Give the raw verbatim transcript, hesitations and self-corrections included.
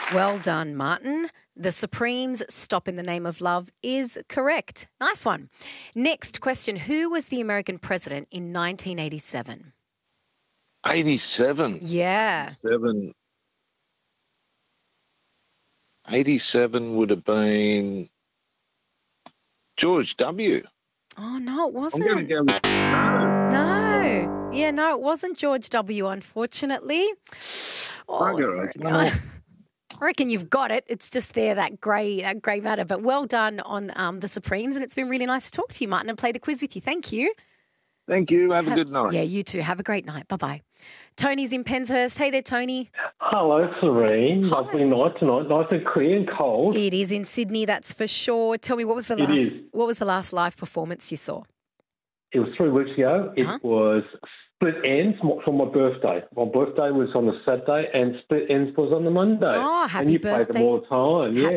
Well done, Martin. The Supremes' Stop in the Name of Love is correct. Nice one. Next question. Who was the American president in nineteen eighty-seven? eighty-seven. Yeah. Seven. eighty-seven would have been George W. Oh, no, it I'm wasn't. going to go with no. No. Yeah, no, it wasn't George W., unfortunately. Oh, it's Bugger, very- I I reckon you've got it. It's just there, that grey that grey matter. But well done on um, the Supremes, and it's been really nice to talk to you, Martin, and play the quiz with you. Thank you. Thank you. Have a good night. Yeah, you too. Have a great night. Bye-bye. Tony's in Penshurst. Hey there, Tony. Hello, Serene. Hi. Lovely night tonight. Nice and clear and cold. It is in Sydney, that's for sure. Tell me, what was the It last is. what was the last live performance you saw? It was three weeks ago. It Huh? was Split Ends for my birthday. My birthday was on the Saturday and Split Ends was on the Monday. Oh, happy And you play them birthday. all the time, yeah.